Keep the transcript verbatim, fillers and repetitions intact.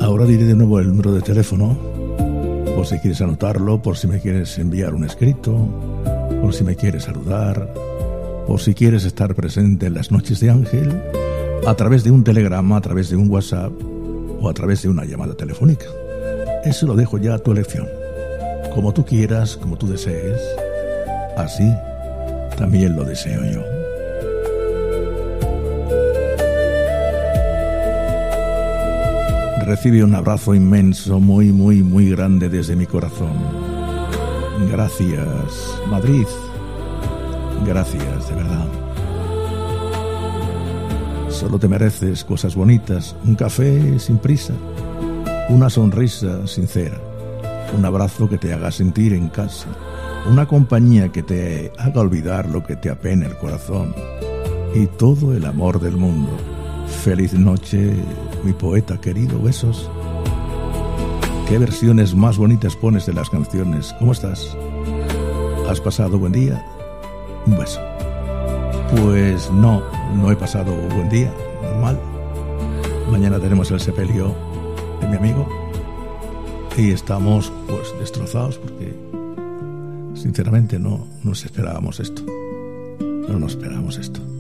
Ahora diré de nuevo el número de teléfono, por si quieres anotarlo, por si me quieres enviar un escrito, por si me quieres saludar, por si quieres estar presente en las noches de Ángel, a través de un telegrama, a través de un WhatsApp o a través de una llamada telefónica. Eso lo dejo ya a tu elección. Como tú quieras, como tú desees, así también lo deseo yo. Recibe un abrazo inmenso, muy, muy, muy grande desde mi corazón. Gracias, Madrid. Gracias, de verdad. Solo te mereces cosas bonitas, un café sin prisa, una sonrisa sincera, un abrazo que te haga sentir en casa, una compañía que te haga olvidar lo que te apena el corazón y todo el amor del mundo. Feliz noche, mi poeta querido. Besos. ¿Qué versiones más bonitas pones de las canciones? ¿Cómo estás? ¿Has pasado buen día? Un beso. Pues no, no he pasado buen día, normal. Mañana tenemos el sepelio de mi amigo y estamos pues destrozados porque sinceramente no nos esperábamos esto. No nos esperábamos esto.